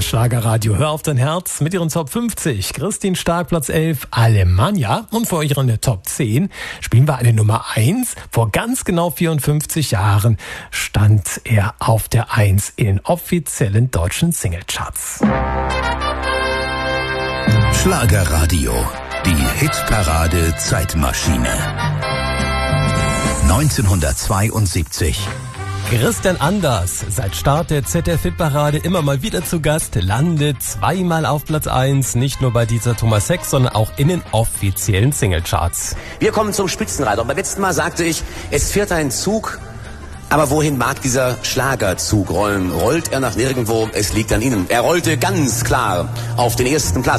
Schlagerradio, hör auf dein Herz mit ihren Top 50. Christine Stark, Platz 11, Alemannia. Und für euch in der Top 10 spielen wir eine Nummer 1. Vor ganz genau 54 Jahren stand er auf der 1 in den offiziellen deutschen Singlecharts. Schlagerradio, die Hitparade Zeitmaschine. 1972. Christian Anders, seit Start der ZDF-Hitparade immer mal wieder zu Gast, landet zweimal auf Platz 1, nicht nur bei dieser Thomas Hex, sondern auch in den offiziellen Singlecharts. Wir kommen zum Spitzenreiter. Und beim letzten Mal sagte ich, es fährt ein Zug, aber wohin mag dieser Schlagerzug rollen? Rollt er nach nirgendwo, es liegt an Ihnen. Er rollte ganz klar auf den ersten Platz.